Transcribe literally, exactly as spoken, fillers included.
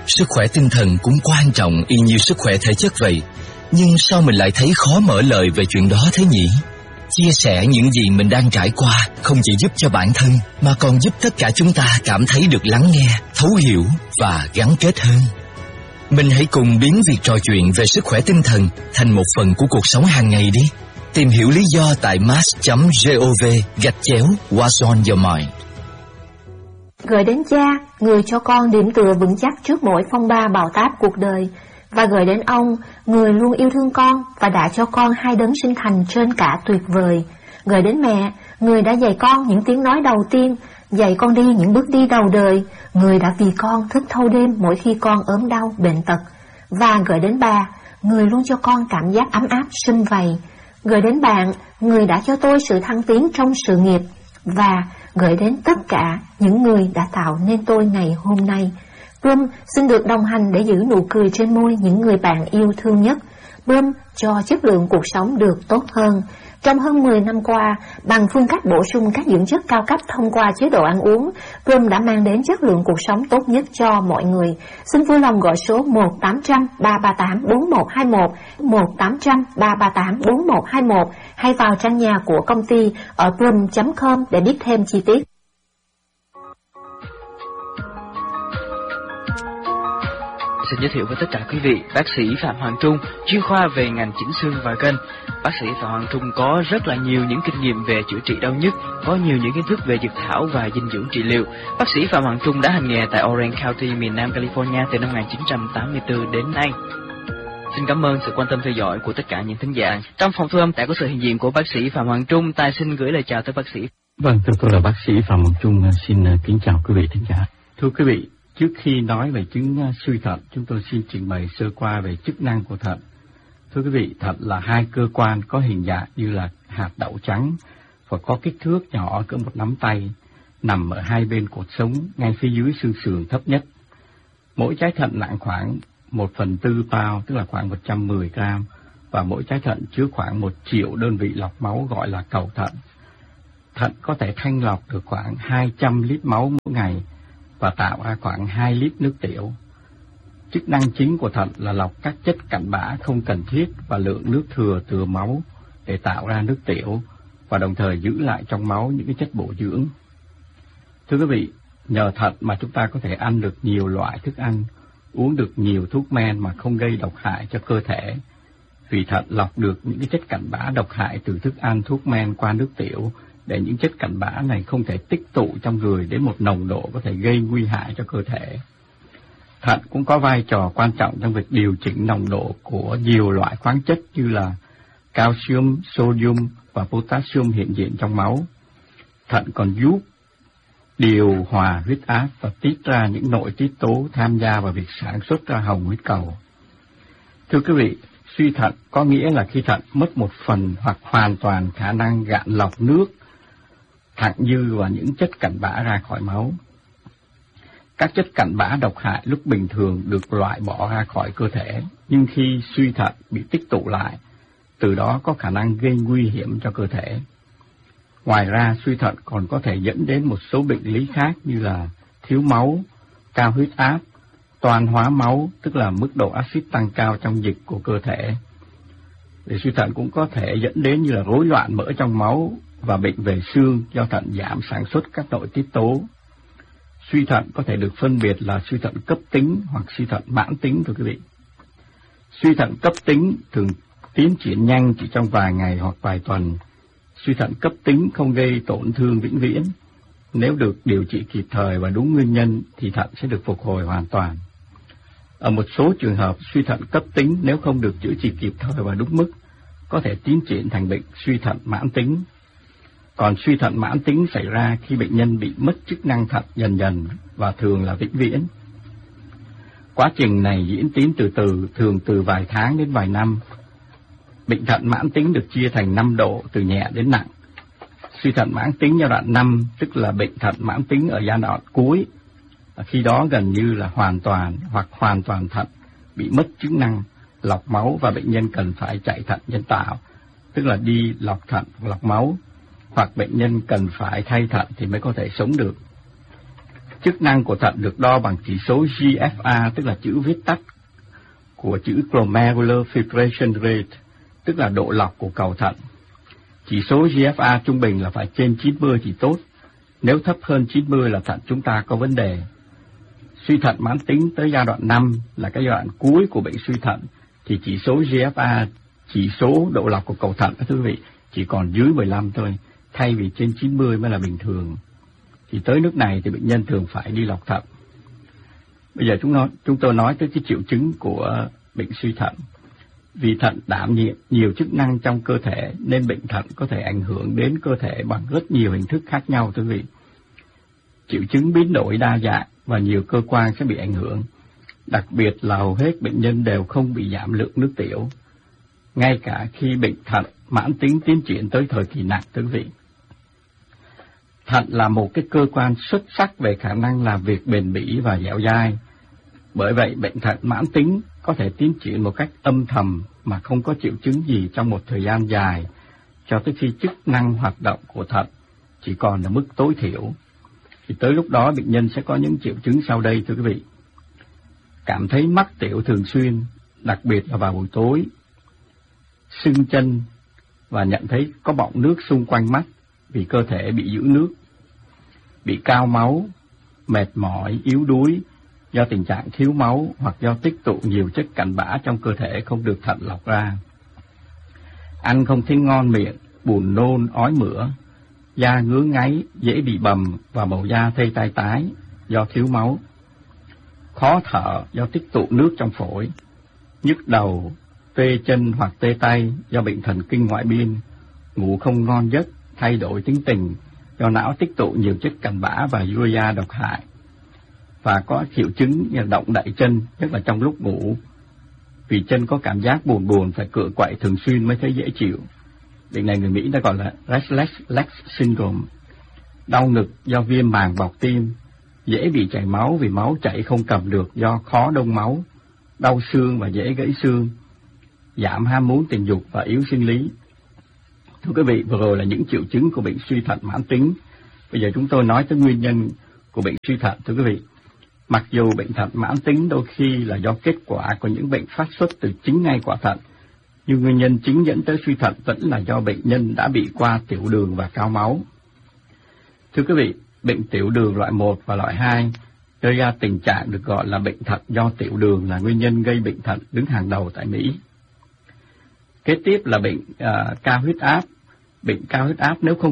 sức khỏe tinh thần cũng quan trọng y như sức khỏe thể chất vậy. Nhưng sao mình lại thấy khó mở lời về chuyện đó thế nhỉ? Chia sẻ những gì mình đang trải qua không chỉ giúp cho bản thân mà còn giúp tất cả chúng ta cảm thấy được lắng nghe, thấu hiểu và gắn kết hơn. Mình hãy cùng biến việc trò chuyện về sức khỏe tinh thần thành một phần của cuộc sống hàng ngày đi. Tìm hiểu lý do tại mass chấm gov gạch chéo What's on your mind. Gửi đến cha, người cho con điểm tựa vững chắc trước mỗi phong ba bão táp cuộc đời, và gửi đến ông, người luôn yêu thương con và đã cho con hai đấng sinh thành trên cả tuyệt vời. Gửi đến mẹ, người đã dạy con những tiếng nói đầu tiên, dạy con đi những bước đi đầu đời, người đã vì con thức thâu đêm mỗi khi con ốm đau, bệnh tật. Và gửi đến bà, người luôn cho con cảm giác ấm áp, sum vầy. Gửi đến bạn, người đã cho tôi sự thăng tiến trong sự nghiệp. Và gửi đến tất cả những người đã tạo nên tôi ngày hôm nay. Plum xin được đồng hành để giữ nụ cười trên môi những người bạn yêu thương nhất. Plum cho chất lượng cuộc sống được tốt hơn. Trong hơn mười năm qua, bằng phương cách bổ sung các dưỡng chất cao cấp thông qua chế độ ăn uống, Plum đã mang đến chất lượng cuộc sống tốt nhất cho mọi người. Xin vui lòng gọi số một tám trăm ba ba tám bốn một hai một, một tám trăm ba ba tám bốn một hai một hay vào trang nhà của công ty ở plum chấm com để biết thêm chi tiết. Xin giới thiệu với tất cả quý vị, bác sĩ Phạm Hoàng Trung, chuyên khoa về ngành chỉnh xương và gân. Bác sĩ Phạm Hoàng Trung có rất là nhiều những kinh nghiệm về chữa trị đau nhức, có nhiều những kiến thức về dược thảo và dinh dưỡng trị liệu. Bác sĩ Phạm Hoàng Trung đã hành nghề tại Orange County, miền Nam California từ năm một nghìn chín trăm tám mươi tư đến nay. Xin cảm ơn sự quan tâm theo dõi của tất cả những thính giả. Trong phòng thu âm đã có sự hiện diện của bác sĩ Phạm Hoàng Trung. Tài xin gửi lời chào tới bác sĩ. Vâng, thưa tôi là bác sĩ Phạm Hoàng Trung, xin kính chào quý vị thính giả. Thưa quý vị, trước khi nói về chứng suy thận, chúng tôi xin trình bày sơ qua về chức năng của thận. Thưa quý vị, thận là hai cơ quan có hình dạng như là hạt đậu trắng và có kích thước nhỏ cỡ một nắm tay, nằm ở hai bên cột sống ngay phía dưới xương sườn thấp nhất. Mỗi trái thận nặng khoảng một phần tư pound, tức là khoảng một trăm mười gram, và mỗi trái thận chứa khoảng một triệu đơn vị lọc máu gọi là cầu thận. Thận có thể thanh lọc được khoảng hai trăm lít máu mỗi ngày và tạo ra khoảng hai lít nước tiểu. Chức năng chính của thận là lọc các chất cặn bã không cần thiết và lượng nước thừa từ máu để tạo ra nước tiểu, và đồng thời giữ lại trong máu những cái chất bổ dưỡng. Thưa quý vị, nhờ thận mà chúng ta có thể ăn được nhiều loại thức ăn, uống được nhiều thuốc men mà không gây độc hại cho cơ thể. Vì thận lọc được những cái chất cặn bã độc hại từ thức ăn, thuốc men qua nước tiểu, để những chất cặn bã này không thể tích tụ trong người đến một nồng độ có thể gây nguy hại cho cơ thể. Thận cũng có vai trò quan trọng trong việc điều chỉnh nồng độ của nhiều loại khoáng chất như là calcium, sodium và potassium hiện diện trong máu. Thận còn giúp điều hòa huyết áp và tiết ra những nội tiết tố tham gia vào việc sản xuất ra hồng huyết cầu. Thưa quý vị, suy thận có nghĩa là khi thận mất một phần hoặc hoàn toàn khả năng gạn lọc nước, thặng dư và những chất cặn bã ra khỏi máu. Các chất cặn bã độc hại lúc bình thường được loại bỏ ra khỏi cơ thể, nhưng khi suy thận bị tích tụ lại, từ đó có khả năng gây nguy hiểm cho cơ thể. Ngoài ra, suy thận còn có thể dẫn đến một số bệnh lý khác như là thiếu máu, cao huyết áp, toan hóa máu, tức là mức độ axit tăng cao trong dịch của cơ thể. Để suy thận cũng có thể dẫn đến như là rối loạn mỡ trong máu và bệnh về xương do thận giảm sản xuất các nội tiết tố. Suy thận có thể được phân biệt là suy thận cấp tính hoặc suy thận mãn tính, thưa quý vị. Suy thận cấp tính thường tiến triển nhanh chỉ trong vài ngày hoặc vài tuần. Suy thận cấp tính không gây tổn thương vĩnh viễn. Nếu được điều trị kịp thời và đúng nguyên nhân thì thận sẽ được phục hồi hoàn toàn. Ở một số trường hợp, suy thận cấp tính nếu không được chữa trị kịp thời và đúng mức, có thể tiến triển thành bệnh suy thận mãn tính. Còn suy thận mãn tính xảy ra khi bệnh nhân bị mất chức năng thận dần dần và thường là vĩnh viễn. Quá trình này diễn tiến từ từ, thường từ vài tháng đến vài năm. Bệnh thận mãn tính được chia thành năm độ từ nhẹ đến nặng. Suy thận mãn tính giai đoạn năm, tức là bệnh thận mãn tính ở giai đoạn cuối. Khi đó gần như là hoàn toàn hoặc hoàn toàn thận bị mất chức năng lọc máu và bệnh nhân cần phải chạy thận nhân tạo, tức là đi lọc thận, lọc máu, hoặc bệnh nhân cần phải thay thận thì mới có thể sống được. Chức năng của thận được đo bằng chỉ số G F R, tức là chữ viết tắt của chữ Glomerular Filtration Rate, tức là độ lọc của cầu thận. Chỉ số G F R trung bình là phải trên chín mươi thì tốt. Nếu thấp hơn chín mươi là thận chúng ta có vấn đề. Suy thận mãn tính tới giai đoạn năm là cái giai đoạn cuối của bệnh suy thận, thì chỉ số G F R, chỉ số độ lọc của cầu thận các quý vị, chỉ còn dưới mười lăm thôi, thay vì trên chín mươi mới là bình thường. Thì tới nước này thì bệnh nhân thường phải đi lọc thận. Bây giờ chúng, nó, chúng tôi nói tới cái triệu chứng của bệnh suy thận. Vì thận đảm nhiệm nhiều chức năng trong cơ thể nên bệnh thận có thể ảnh hưởng đến cơ thể bằng rất nhiều hình thức khác nhau thưa quý vị. Triệu chứng biến đổi đa dạng và nhiều cơ quan sẽ bị ảnh hưởng. Đặc biệt là hầu hết bệnh nhân đều không bị giảm lượng nước tiểu, ngay cả khi bệnh thận mãn tính tiến triển tới thời kỳ nặng thưa quý vị. Thận là một cái cơ quan xuất sắc về khả năng làm việc bền bỉ và dẻo dai. Bởi vậy, bệnh thận mãn tính có thể tiến triển một cách âm thầm mà không có triệu chứng gì trong một thời gian dài, cho tới khi chức năng hoạt động của thận chỉ còn ở mức tối thiểu. Thì tới lúc đó bệnh nhân sẽ có những triệu chứng sau đây thưa quý vị. Cảm thấy mắc tiểu thường xuyên, đặc biệt là vào buổi tối, sưng chân và nhận thấy có bọng nước xung quanh mắt vì cơ thể bị giữ nước, bị cao máu, mệt mỏi, yếu đuối do tình trạng thiếu máu hoặc do tích tụ nhiều chất cặn bã trong cơ thể không được thận lọc ra. Ăn không thấy ngon miệng, buồn nôn, ói mửa, da ngứa ngáy, dễ bị bầm và màu da thây tai tái do thiếu máu. Khó thở do tích tụ nước trong phổi, nhức đầu, tê chân hoặc tê tay do bệnh thần kinh ngoại biên, ngủ không ngon giấc, thay đổi tính tình do não tích tụ nhiều chất cặn bã và urea độc hại. Và có triệu chứng như động đậy chân, nhất là trong lúc ngủ, vì chân có cảm giác buồn buồn phải cựa quậy thường xuyên mới thấy dễ chịu. Bệnh này người Mỹ ta gọi là restless leg syndrome. Đau ngực do viêm màng bọc tim, dễ bị chảy máu vì máu chảy không cầm được do khó đông máu, đau xương và dễ gãy xương, giảm ham muốn tình dục và yếu sinh lý. Thưa quý vị, vừa rồi là những triệu chứng của bệnh suy thận mãn tính. Bây giờ chúng tôi nói tới nguyên nhân của bệnh suy thận. Thưa quý vị, mặc dù bệnh thận mãn tính đôi khi là do kết quả của những bệnh phát xuất từ chính ngay quả thận, nhưng nguyên nhân chính dẫn tới suy thận vẫn là do bệnh nhân đã bị qua tiểu đường và cao máu. Thưa quý vị, bệnh tiểu đường loại một và loại hai gây ra tình trạng được gọi là bệnh thận do tiểu đường, là nguyên nhân gây bệnh thận đứng hàng đầu tại Mỹ. Kế tiếp là bệnh uh, cao huyết áp. Bệnh cao huyết áp nếu không